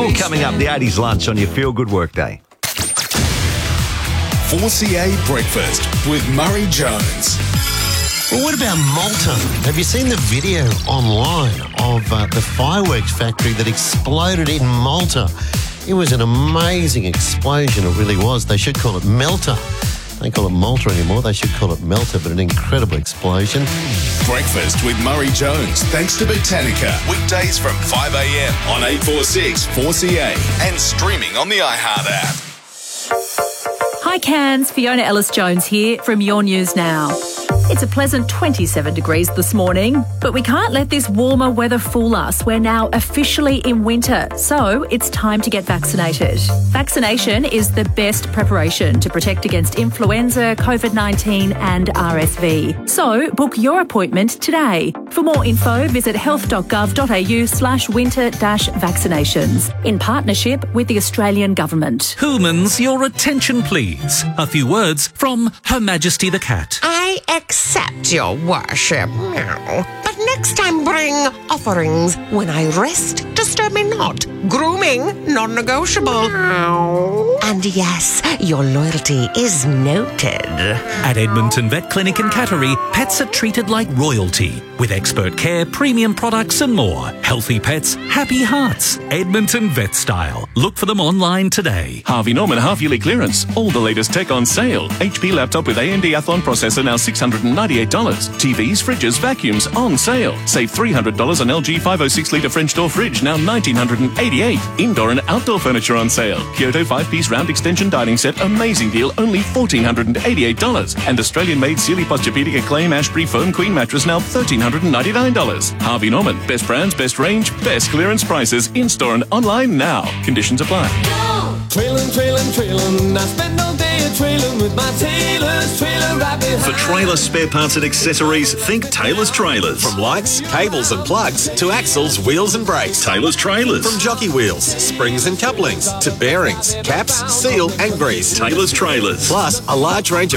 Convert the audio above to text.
All coming up, the 80s lunch on your Feel Good Workday. 4CA Breakfast with Murray Jones. Well, what about Malta? Have you seen the video online of the fireworks factory that exploded in Malta? It was an amazing explosion, it really was. They should call it Melter. They don't call it Malta anymore, they should call it Melter, but an incredible explosion. Breakfast with Murray Jones, thanks to Botanica. Weekdays from 5 a.m. on 846 4CA and streaming on the iHeart app. Hi Cairns, Fiona Ellis-Jones here from Your News Now. It's a pleasant 27 degrees this morning, but we can't let this warmer weather fool us. We're now officially in winter, so it's time to get vaccinated. Vaccination is the best preparation to protect against influenza, COVID-19 and RSV. So book your appointment today. For more info, visit health.gov.au/winter-vaccinations in partnership with the Australian Government. Humans, your attention please. A few words from Her Majesty the Cat. I accept your worship. Meow. But next time bring offerings. When I rest, disturb me not. Grooming, non-negotiable. Meow. And yes, your loyalty is noted. At Edmonton Vet Clinic in Cattery, pets are treated like royalty with expert care, premium products and more. Healthy pets, happy hearts. Edmonton Vet Style. Look for them online today. Harvey Norman half-yearly clearance. All the latest tech on sale. HP laptop with AMD Athlon processor now $698. TVs, fridges, vacuums on sale. Save $300 on LG 506-litre French door fridge, now $1,988. Indoor and outdoor furniture on sale. Kyoto 5-piece round extension dining set, amazing deal, only $1,488. And Australian-made Sealy Posturepedic Acclaim Ashbury Foam Queen mattress, now $1,399. Harvey Norman, best brands, best range, best clearance prices, in-store and online now. Conditions apply. Trailin', I spend all day a-trailin' with my Taylor's Trailer Rabbit. For trailer spare parts and accessories, think Taylor's Trailers. From lights, cables and plugs to axles, wheels and brakes. Taylor's Trailers. From jockey wheels, springs and couplings to bearings, caps, seal and grease. Taylor's Trailers. Plus a large range of